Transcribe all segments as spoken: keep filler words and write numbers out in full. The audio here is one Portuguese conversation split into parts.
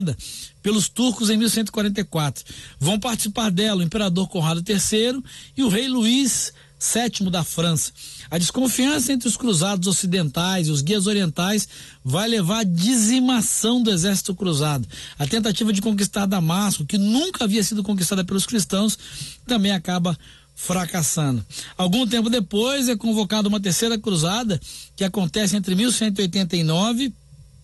pelos turcos em mil cento e quarenta e quatro. Vão participar dela o imperador Conrado terceiro e o rei Luís sétimo da França. A desconfiança entre os cruzados ocidentais e os guias orientais vai levar à dizimação do exército cruzado. A tentativa de conquistar Damasco, que nunca havia sido conquistada pelos cristãos, também acaba fracassando. Algum tempo depois é convocada uma terceira cruzada, que acontece entre mil cento e oitenta e nove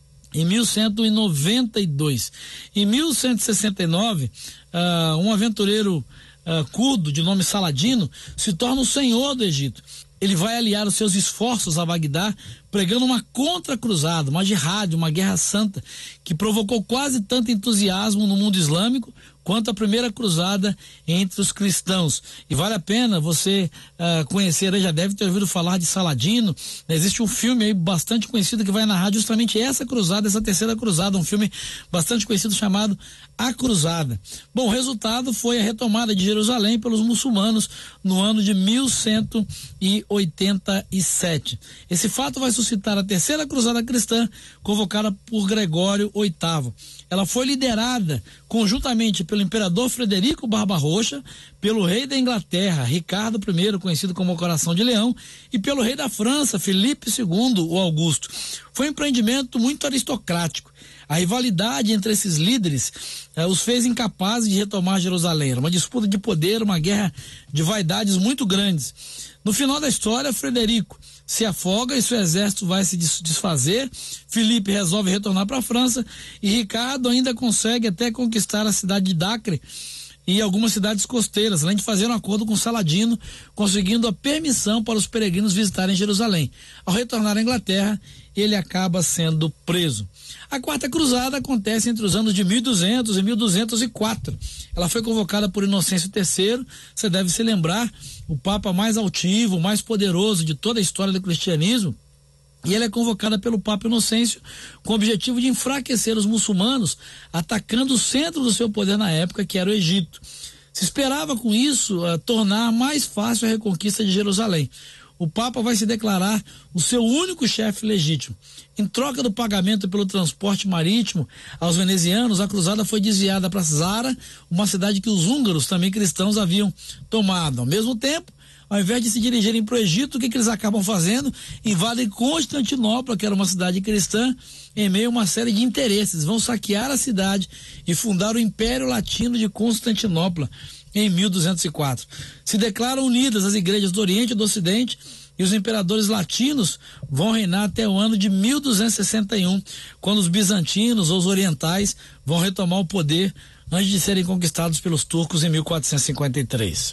e mil cento e noventa e dois. Em mil cento e sessenta e nove, uh, um aventureiro uh, curdo de nome Saladino se torna o senhor do Egito. Ele vai aliar os seus esforços a Bagdá, pregando uma contra-cruzada, uma jihad, uma guerra santa, que provocou quase tanto entusiasmo no mundo islâmico quanto a primeira cruzada entre os cristãos. E vale a pena você uh, conhecer, já deve ter ouvido falar de Saladino. Existe um filme aí bastante conhecido que vai narrar justamente essa cruzada, essa terceira cruzada, um filme bastante conhecido chamado A Cruzada. Bom, o resultado foi a retomada de Jerusalém pelos muçulmanos no ano de mil cento e oitenta e sete. Esse fato vai suscitar a terceira cruzada cristã, convocada por Gregório oitavo. Ela foi liderada conjuntamente pelo imperador Frederico Barbarroxa, pelo rei da Inglaterra, Ricardo I, conhecido como o Coração de Leão, e pelo rei da França, Felipe segundo, o Augusto. Foi um empreendimento muito aristocrático. A rivalidade entre esses líderes eh, os fez incapazes de retomar Jerusalém. Era uma disputa de poder, uma guerra de vaidades muito grandes. No final da história, Frederico se afoga e seu exército vai se desfazer. Filipe resolve retornar para a França e Ricardo ainda consegue até conquistar a cidade de Dacre e algumas cidades costeiras, além de fazer um acordo com Saladino, conseguindo a permissão para os peregrinos visitarem Jerusalém. Ao retornar à Inglaterra, ele acaba sendo preso. A Quarta Cruzada acontece entre os anos de mil e duzentos e mil duzentos e quatro. Ela foi convocada por Inocêncio terceiro, você deve se lembrar, o Papa mais altivo, mais poderoso de toda a história do cristianismo, e ela é convocada pelo Papa Inocêncio com o objetivo de enfraquecer os muçulmanos, atacando o centro do seu poder na época, que era o Egito. Se esperava com isso uh, tornar mais fácil a reconquista de Jerusalém. O Papa vai se declarar o seu único chefe legítimo. Em troca do pagamento pelo transporte marítimo aos venezianos, a cruzada foi desviada para Zara, uma cidade que os húngaros, também cristãos, haviam tomado. Ao mesmo tempo, ao invés de se dirigirem para o Egito, o que, que eles acabam fazendo? Invadem Constantinopla, que era uma cidade cristã, em meio a uma série de interesses. Vão saquear a cidade e fundar o Império Latino de Constantinopla em mil duzentos e quatro. Se declaram unidas as igrejas do Oriente e do Ocidente, e os imperadores latinos vão reinar até o ano de mil duzentos e sessenta e um, quando os bizantinos ou os orientais vão retomar o poder antes de serem conquistados pelos turcos em mil quatrocentos e cinquenta e três.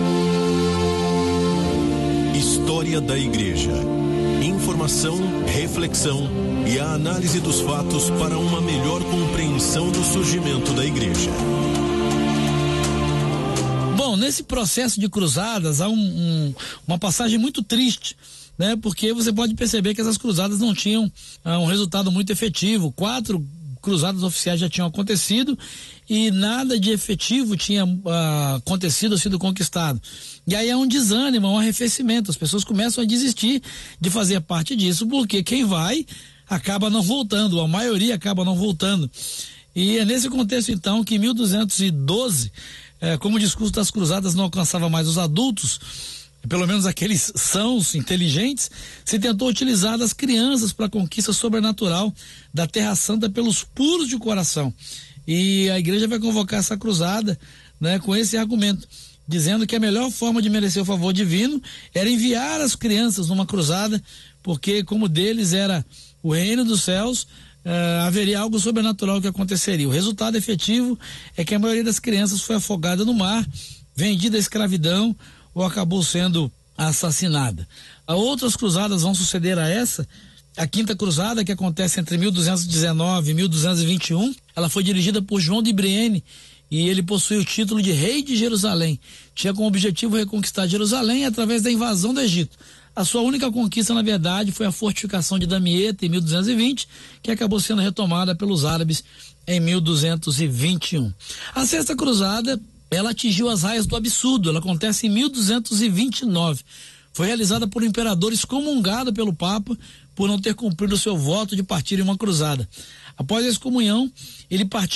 História da Igreja. Informação, reflexão e a análise dos fatos para uma melhor compreensão do surgimento da Igreja. Bom, nesse processo de cruzadas há um, um, uma passagem muito triste, né? Porque você pode perceber que essas cruzadas não tinham ah, um resultado muito efetivo. Quatro cruzadas oficiais já tinham acontecido e nada de efetivo tinha ah, acontecido, sido conquistado. E aí é um desânimo, um arrefecimento. As pessoas começam a desistir de fazer parte disso, porque quem vai acaba não voltando, a maioria acaba não voltando. E é nesse contexto, então, que em mil duzentos e doze, É, como o discurso das cruzadas não alcançava mais os adultos, pelo menos aqueles sãos, inteligentes, se tentou utilizar das crianças para a conquista sobrenatural da Terra Santa pelos puros de coração. E a igreja vai convocar essa cruzada, né, com esse argumento, dizendo que a melhor forma de merecer o favor divino era enviar as crianças numa cruzada, porque como deles era o reino dos céus, Uh, haveria algo sobrenatural que aconteceria. O resultado efetivo é que a maioria das crianças foi afogada no mar, vendida à escravidão ou acabou sendo assassinada. Uh, outras cruzadas vão suceder a essa. A Quinta Cruzada, que acontece entre mil duzentos e dezenove e mil duzentos e vinte e um, ela foi dirigida por João de Brienne e ele possui o título de Rei de Jerusalém. Tinha como objetivo reconquistar Jerusalém através da invasão do Egito. A sua única conquista, na verdade, foi a fortificação de Damieta em mil duzentos e vinte, que acabou sendo retomada pelos árabes em mil duzentos e vinte e um. A Sexta Cruzada, ela atingiu as raias do absurdo. Ela acontece em mil duzentos e vinte e nove. foi realizada por um imperador excomungado pelo Papa por não ter cumprido o seu voto de partir em uma cruzada. Após a excomunhão, ele partiu